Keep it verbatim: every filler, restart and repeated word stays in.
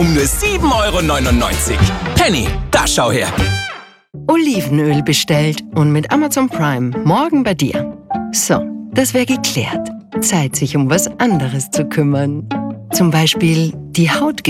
Um nur sieben Euro neunundneunzig. Penny, da schau her. Olivenöl bestellt und mit Amazon Prime morgen bei dir. So, das wäre geklärt. Zeit, sich um was anderes zu kümmern. Zum Beispiel die Haut